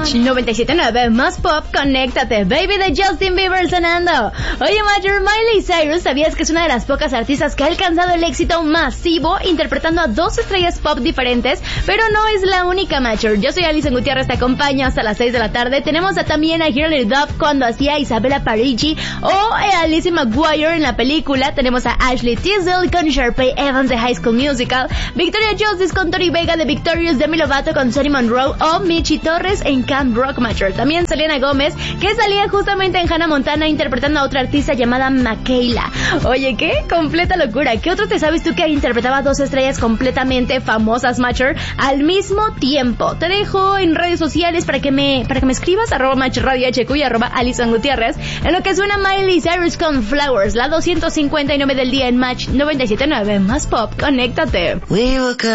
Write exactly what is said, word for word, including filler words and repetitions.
Match noventa y siete punto nueve más pop, conéctate, baby de Justin Bieber sonando. Oye, Matcher, Miley Cyrus, ¿sabías que es una de las pocas artistas que ha alcanzado el éxito masivo interpretando a dos estrellas pop diferentes? Pero no es la única, Matcher. Yo soy Alison Gutiérrez, te acompaño hasta las seis de la tarde. Tenemos a, también a Hilary Duff cuando hacía Isabella Parigi o a Lizzie McGuire en la película. Tenemos a Ashley Tisdale con Sharpay Evans de High School Musical, Victoria Justice con Tori Vega de Victorious, Demi Lovato con Sonny Monroe o Michi Torres en Camp Rock, Matcher. También Selena Gómez, que salía justamente en Hannah Montana interpretando a otra artista llamada Makayla. Oye, qué completa locura. ¿Qué otro te sabes tú que interpretaba a dos estrellas completamente famosas, Matcher, al mismo tiempo? Te dejo en redes sociales para que me para que me escribas, arroba Matcher Radio H Q y arroba Alison Gutiérrez, en lo que suena Miley Cyrus con Flowers, la doscientos cincuenta y nueve del día en Match noventa y siete punto nueve más pop, conéctate.